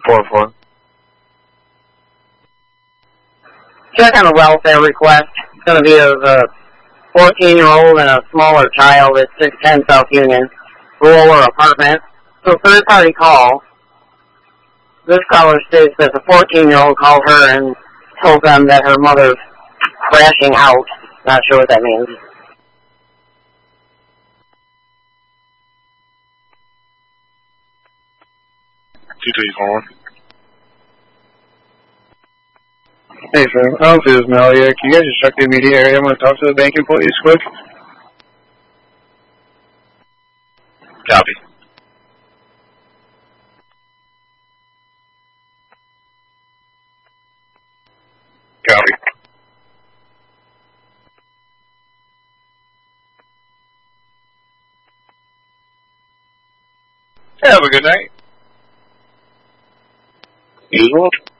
4-4. Check on a welfare request. It's going to be of a 14-year-old and a smaller child at 610 South Union, rural apartment. So third-party call. This caller states that the 14-year-old called her and told them that her mother's crashing out. Not sure what that means. 2-3-4. Hey, sir. This is Melia. Can you guys just check the immediate area? I'm going to talk to the bank employees quick. Copy. Copy. Have a good night. Usual.